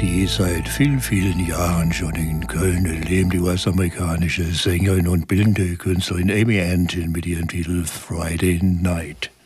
die seit vielen Jahren schon in Köln lebt, die US-amerikanische Sängerin und bildende Künstlerin Amy Antin mit ihrem Titel Friday Night.